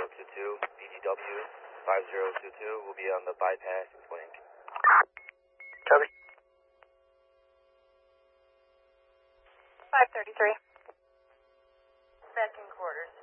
5022, BGW 5022 will be on the bypass link. Copy. 533. Second quarters.